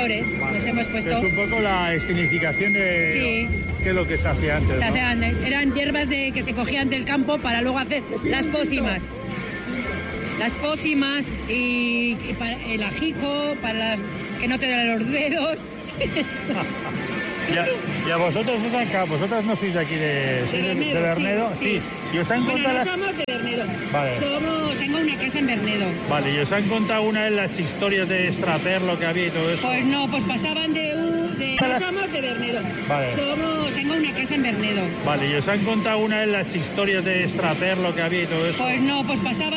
flores, nos hemos puesto. Es un poco la escenificación de qué es lo que se hacía antes, ¿no? Eran hierbas que se cogían del campo para luego hacer las pócimas. Las pócimas y para el ajico, para que no te duelen los dedos. ¿Y a vosotros os han... ¿Vosotras no sois de aquí de Bernedo? Sí. ¿Y os han contado no somos de Bernedo. Vale. Tengo una casa en Bernedo. Vale, ¿y os han contado una de las historias de extraperlo que había y todo eso? Pues no, pues pasaban no somos de Bernedo. Vale. Tengo una casa en Bernedo. Vale, ¿y os han contado una de las historias de extraperlo que había y todo eso? Pues no, pues pasaban